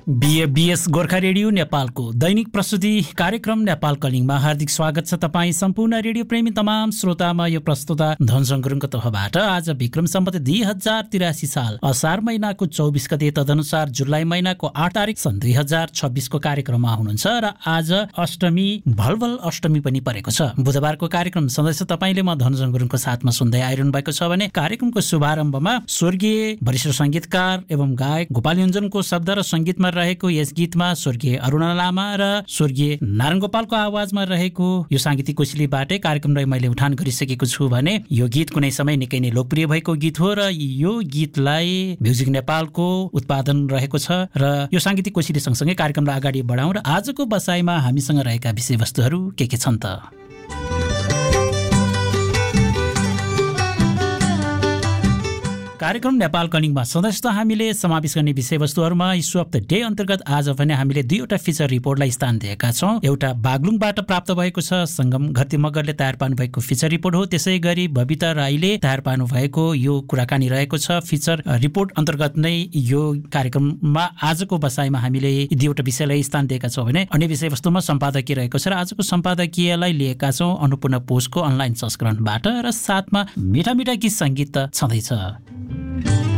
BS Gorkha radio नेपालको दैनिक प्रस्तुति कार्यक्रम नेपाल कलिङमा हार्दिक स्वागत छ। तपाईँ सम्पूर्ण रेडियो प्रेमी तमाम श्रोतामा यो प्रस्तुता धनजङ गुरुङको तर्फबाट आज विक्रम सम्वत 2083 साल असार महिनाको 24 गते तदनुसार जुलाई महिनाको 8 तारिक सन् 2026 को कार्यक्रममा हुनुहुन्छ र आज अष्टमी भलभल अष्टमी पनि परेको छ। बुधबारको कार्यक्रम सदस्य तपाईले म धनजङ गुरुङको साथमा सुन्दै आइरहनु भएको छ भने कार्यक्रमको शुभारम्भमा स्वर्गीय वरिष्ठ संगीतकार एवं गायक गोपाल योन्जनको शब्द र संगीतमा रहेको यस गीतमा स्वर्गीय अरुणा लामा र स्वर्गीय नारायण गोपालको आवाजमा रहेको यो सांगीतिक कोसेलीबाटै कार्यक्रमलाई मैले उठान गरिसकेको छु भने यो गीत कुनै समय निकै नै लोकप्रिय भएको गीत हो र यो गीतलाई म्युजिक नेपालको उत्पादन रहेको छ र यो सांगीतिक कोसेली सँगसँगै कार्यक्रमलाई अगाडि बढाउँ र आजको बसाइमा हामीसँग रहेका विषयवस्तुहरू के छन् त। कार्यक्रम नेपाल कलिङमा सदस्य हामीले समावेश गर्ने विषयवस्तुहरूमा इस्यु अफ द डे अन्तर्गत आज भने हामीले दुईवटा फिचर रिपोर्टलाई स्थान दिएका छौँ। एउटा बागलुङबाट प्राप्त भएको छ, सङ्गम घरती मगरले तयार पार्नु भएको फिचर रिपोर्ट हो। त्यसै गरी बबिता राईले तयार पार्नु भएको यो कुराकानी रहेको छ। फिचर रिपोर्ट अन्तर्गत नै यो कार्यक्रममा आजको बसाइमा हामीले दुईवटा विषयलाई स्थान दिएका छौँ भने अन्य विषयवस्तुमा सम्पादकीय रहेको छ र आजको सम्पादकीयलाई लिएका छौँ अन्नपूर्ण पोस्टको अनलाइन संस्करणबाट र साथमा मिठा मिठा गीत सङ्गीत छँदैछ।